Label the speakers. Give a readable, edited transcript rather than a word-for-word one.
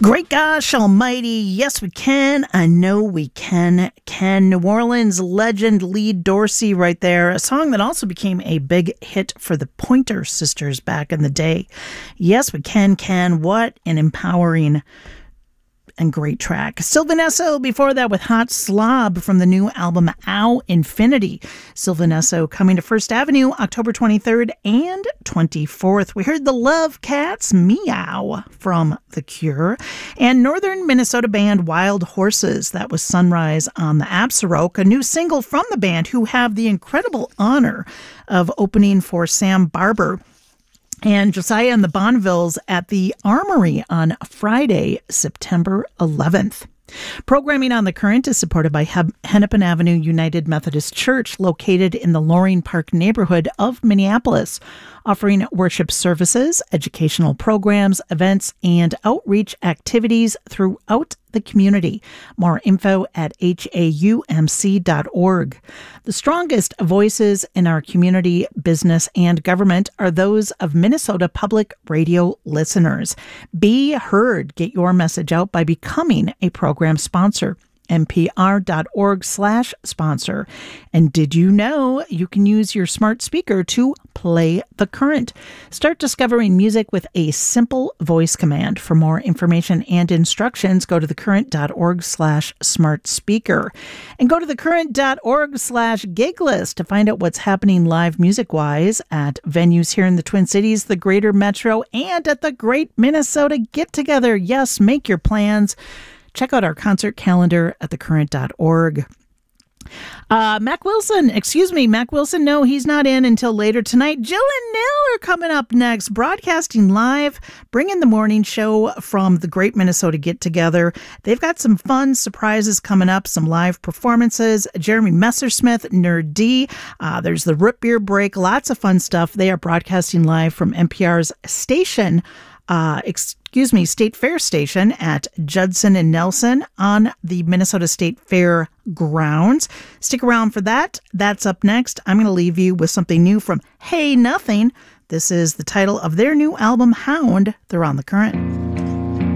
Speaker 1: Great gosh almighty, yes we can, I know we can. New Orleans legend Lee Dorsey right there, a song that also became a big hit for the Pointer Sisters back in the day. Yes we can, what an empowering and great track. Sylvan Esso before that with Hot Slob from the new album Ow Infinity. Sylvan Esso coming to First Avenue October 23rd and 24th. We heard the Love Cats Meow from The Cure and northern Minnesota band Wild Horses. That was Sunrise on the Absaroke, a new single from the band who have the incredible honor of opening for Sam Barber and Josiah and the Bonnevilles at the Armory on Friday, September 11th. Programming on The Current is supported by Hennepin Avenue United Methodist Church, located in the Loring Park neighborhood of Minneapolis, offering worship services, educational programs, events, and outreach activities throughout the community. More info at haumc.org. The strongest voices in our community, business, and government are those of Minnesota Public Radio listeners. Be heard. Get your message out by becoming a program sponsor. npr.org/sponsor. And did you know you can use your smart speaker to play The Current? Start discovering music with a simple voice command. For more information and instructions, go to thecurrent.org/smart speaker and go to thecurrent.org/giglist to find out what's happening live music-wise at venues here in the Twin Cities, the Greater Metro, and at the Great Minnesota Get Together. Yes, make your plans. Check out our concert calendar at thecurrent.org. Mac Wilson, no, he's not in until later tonight. Jill and Nell are coming up next, broadcasting live, bringing the morning show from the Great Minnesota Get Together. They've got some fun surprises coming up, some live performances. Jeremy Messersmith, Nerd D. There's the Root Beer Break, lots of fun stuff. They are broadcasting live from NPR's station, State Fair station at Judson and Nelson on the Minnesota State Fair grounds. Stick around for that. That's up next. I'm going to leave you with something new from Hey Nothing. This is the title of their new album, Hound. They're on The Current.